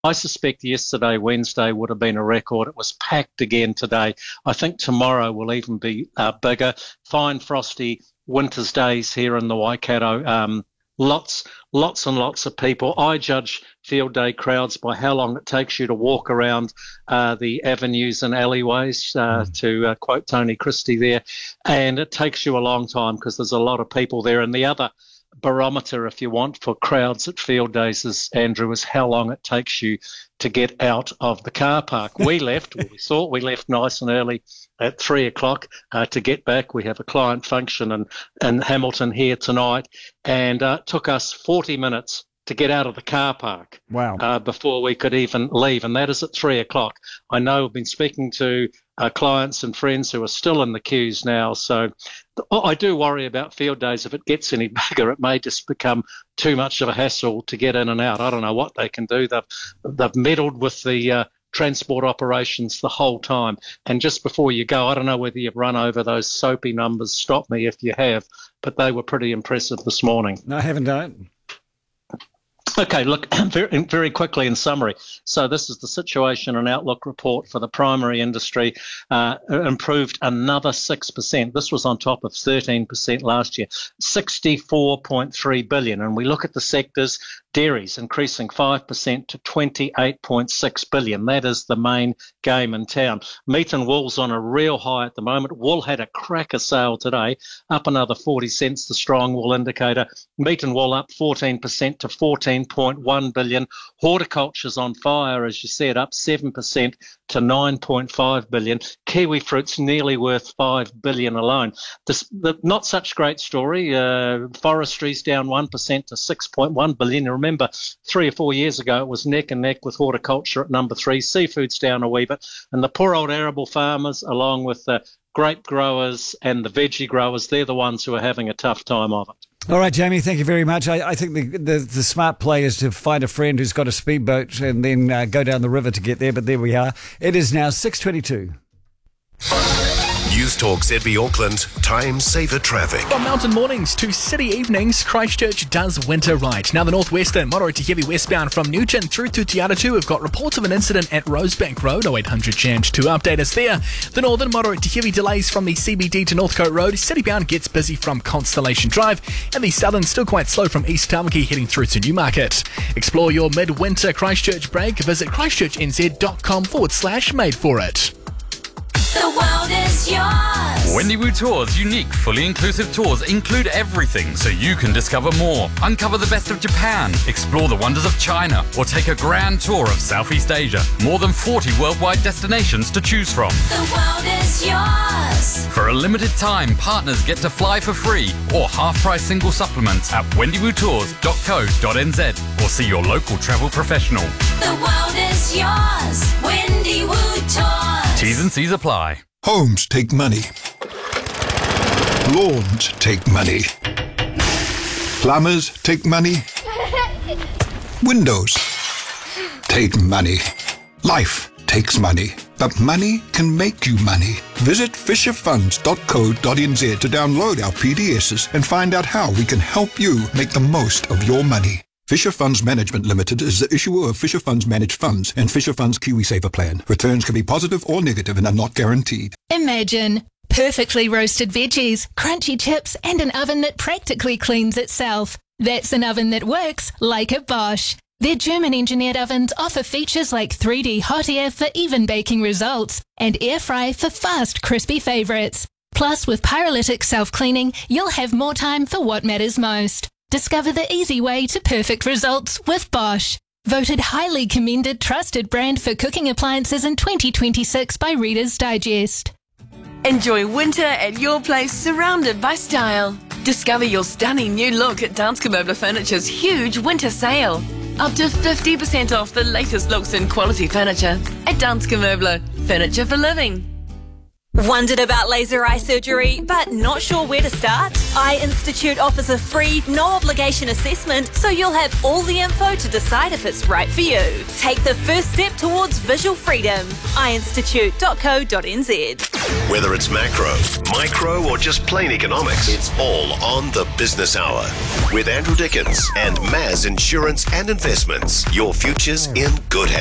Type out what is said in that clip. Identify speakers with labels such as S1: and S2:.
S1: I suspect yesterday, Wednesday, would have been a record. It was packed again today. I think tomorrow will even be bigger. Fine, frosty winter's days here in the Waikato. Lots and lots of people. I judge field day crowds by how long it takes you to walk around the avenues and alleyways, to quote Tony Christie there. And it takes you a long time because there's a lot of people there. And the other barometer, if you want, for crowds at field days is how long it takes you to get out of the car park. We left nice and early at 3 o'clock to get back. We have a client function in Hamilton here tonight, and it took us 40 minutes to get out of the car park.
S2: Wow.
S1: Before we could even leave, and that is at 3 o'clock. I know I've been speaking to clients and friends who are still in the queues now, so I do worry about field days. If it gets any bigger, it may just become too much of a hassle to get in and out. I don't know what they can do. They've meddled with the transport operations the whole time. And just before you go, I don't know whether you've run over those soapy numbers. Stop me if you have, but they were pretty impressive this morning.
S2: No, I haven't done it.
S1: Okay, look, very quickly in summary. So this is the situation and outlook report for the primary industry, improved another 6%. This was on top of 13% last year, 64.3 billion. And we look at the sectors, dairies increasing 5% to 28.6 billion. That is the main game in town. Meat and wool's on a real high at the moment. Wool had a cracker sale today, up another 40 cents, the strong wool indicator. Meat and wool up 14% to 14.1 billion. Horticulture's on fire, as you said, up 7% to 9.5 billion. Kiwi fruit's nearly worth 5 billion alone. The not such great story. Forestry's down 1% to 6.1 billion. You remember 3 or 4 years ago, it was neck and neck with horticulture at number 3. Seafood's down a wee bit. And the poor old arable farmers, along with the grape growers and the veggie growers, they're the ones who are having a tough time of it.
S2: All right, Jamie, thank you very much. I think the smart play is to find a friend who's got a speedboat and then go down the river to get there, but there we are. It is now 6:22.
S3: News Talk ZB Auckland, time saver traffic.
S4: From mountain mornings to city evenings, Christchurch does winter right. Now the northwestern, moderate to heavy westbound from Newton through to Te Aratu, we've got reports of an incident at Rosebank Road, 0800 Change to update us there. The northern, moderate to heavy delays from the CBD to Northcote Road. Citybound gets busy from Constellation Drive, and the southern still quite slow from East Tamaki heading through to Newmarket. Explore your midwinter Christchurch break. Visit christchurchnz.com/made for it.
S5: The world is yours.
S6: Wendy Woo Tours' unique, fully inclusive tours include everything so you can discover more. Uncover the best of Japan, explore the wonders of China, or take a grand tour of Southeast Asia. More than 40 worldwide destinations to choose from.
S5: The world is yours.
S6: For a limited time, partners get to fly for free or half-price single supplements at wendywoottours.co.nz or see your local travel professional.
S5: The world is yours. Wendy Woo Tours.
S6: T's and C's apply.
S7: Homes take money. Lawns take money. Plumbers take money. Windows take money. Life takes money. But money can make you money. Visit fisherfunds.co.nz to download our PDSs and find out how we can help you make the most of your money. Fisher Funds Management Limited is the issuer of Fisher Funds Managed Funds and Fisher Funds KiwiSaver Plan. Returns can be positive or negative and are not guaranteed.
S8: Imagine perfectly roasted veggies, crunchy chips, and an oven that practically cleans itself. That's an oven that works like a Bosch. Their German-engineered ovens offer features like 3D hot air for even baking results and air fry for fast, crispy favourites. Plus, with pyrolytic self-cleaning, you'll have more time for what matters most. Discover the easy way to perfect results with Bosch. Voted highly commended trusted brand for cooking appliances in 2026 by Reader's Digest.
S9: Enjoy winter at your place surrounded by style. Discover your stunning new look at Danske Möbler Furniture's huge winter sale. Up to 50% off the latest looks in quality furniture at Danske Möbler. Furniture for living.
S10: Wondered about laser eye surgery, but not sure where to start? Eye Institute offers a free, no-obligation assessment, so you'll have all the info to decide if it's right for you. Take the first step towards visual freedom. eyeinstitute.co.nz.
S3: Whether it's macro, micro, or just plain economics, it's all on the Business Hour with Andrew Dickens and Maz Insurance and Investments. Your future's in good hands.